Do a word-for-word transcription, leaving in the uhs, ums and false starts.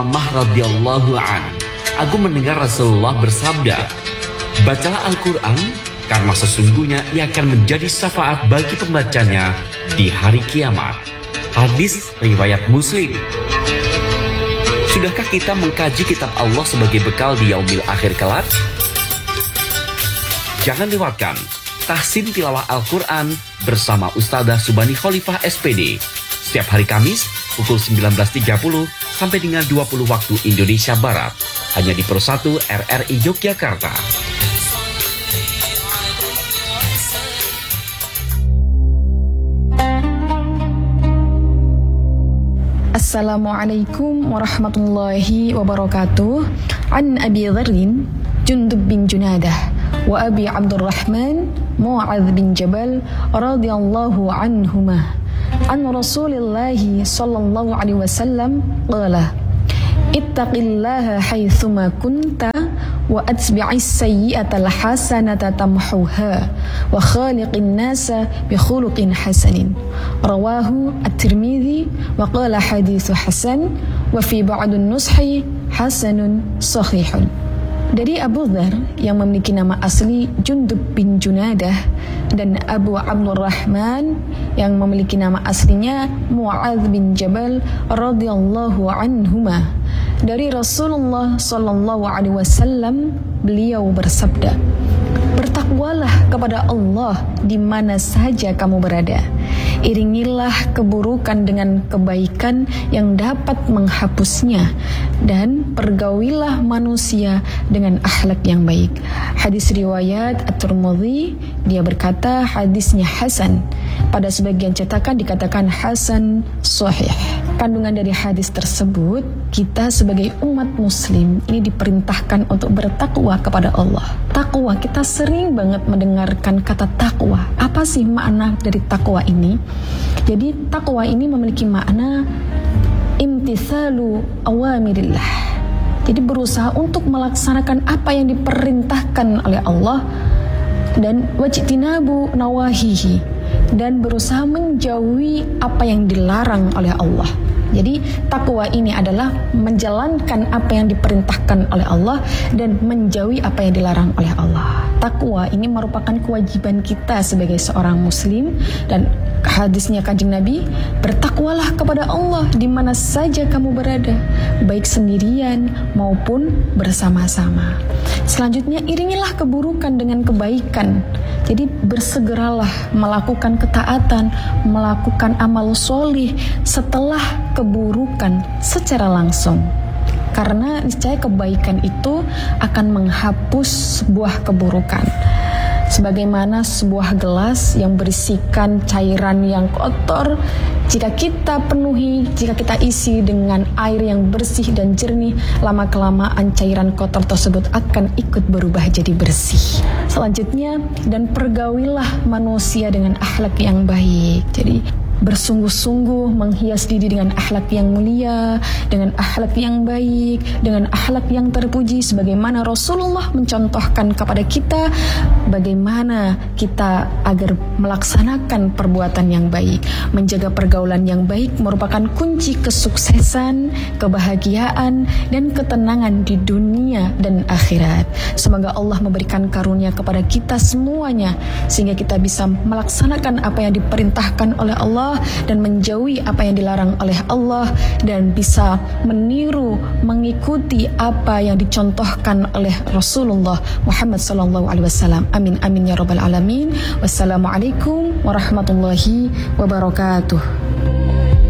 Umamah radhiyallahu an, aku mendengar Rasulullah bersabda, bacalah Al-Quran karena sesungguhnya ia akan menjadi syafaat bagi pembacanya di hari kiamat. Hadis riwayat Muslim. Sudahkah kita mengkaji kitab Allah sebagai bekal di yaumil akhir kelak? Jangan lewatkan tahsin tilawah Al-Quran bersama Ustadzah Subhani Khalifah S P D setiap hari Kamis pukul sembilan belas tiga puluh sampai dengan dua puluh waktu Indonesia Barat, hanya di Pro satu R R I Yogyakarta. Assalamualaikum warahmatullahi wabarakatuh. An Abi Dharrin Jundub bin Junadah wa Abi Abdurrahman Mu'adz bin Jabal radhiyallahu anhumah an Rasulillahi sallallahu alaihi wasallam qala ittaqillaha haitsuma kunta wa atbi'is sayyi'atal hasanata tamhuha wa khaliqin nasa bi khuluqin hasanin. Rawahu At-Tirmidzi wa qala haditsu hasan wa fi ba'dun nushi hasanun sahihun. Dari Abu Dzar yang memiliki nama asli Jundub bin Junadah dan Abu Abdurrahman yang memiliki nama aslinya Mu'adz bin Jabal radhiyallahu anhuma, dari Rasulullah sallallahu alaihi wasallam, beliau bersabda, bertakwalah kepada Allah di mana saja kamu berada. Iringilah keburukan dengan kebaikan yang dapat menghapusnya, dan pergaulilah manusia dengan akhlak yang baik. Hadis riwayat At-Tirmidzi, dia berkata hadisnya hasan. Pada sebagian cetakan dikatakan hasan sahih. Kandungan dari hadis tersebut, kita sebagai umat muslim ini diperintahkan untuk bertakwa kepada Allah. Takwa, kita sering banget mendengarkan kata takwa. Apa sih makna dari takwa ini? Jadi takwa ini memiliki makna imtitsalu awamirillah. Jadi berusaha untuk melaksanakan apa yang diperintahkan oleh Allah, dan wajtinabu nawahihi, dan berusaha menjauhi apa yang dilarang oleh Allah. Jadi takwa ini adalah menjalankan apa yang diperintahkan oleh Allah dan menjauhi apa yang dilarang oleh Allah. Takwa ini merupakan kewajiban kita sebagai seorang muslim, dan hadisnya Kanjeng Nabi, bertakwalah kepada Allah di mana saja kamu berada, baik sendirian maupun bersama-sama. Selanjutnya, iringilah keburukan dengan kebaikan. Jadi bersegeralah melakukan ketaatan, melakukan amal solih setelah keburukan secara langsung. Karena niscaya kebaikan itu akan menghapus sebuah keburukan. Sebagaimana sebuah gelas yang berisikan cairan yang kotor, jika kita penuhi, jika kita isi dengan air yang bersih dan jernih, lama-kelamaan cairan kotor tersebut akan ikut berubah jadi bersih. Selanjutnya, dan pergaulilah manusia dengan akhlak yang baik. Jadi bersungguh-sungguh menghias diri dengan akhlak yang mulia, dengan akhlak yang baik, dengan akhlak yang terpuji, sebagaimana Rasulullah mencontohkan kepada kita bagaimana kita agar melaksanakan perbuatan yang baik. Menjaga pergaulan yang baik merupakan kunci kesuksesan, kebahagiaan, dan ketenangan di dunia dan akhirat. Semoga Allah memberikan karunia kepada kita semuanya, sehingga kita bisa melaksanakan apa yang diperintahkan oleh Allah dan menjauhi apa yang dilarang oleh Allah, dan bisa meniru, mengikuti apa yang dicontohkan oleh Rasulullah Muhammad sallallahu alaihi wasallam. Amin amin ya rabbal alamin. Wassalamualaikum warahmatullahi wabarakatuh.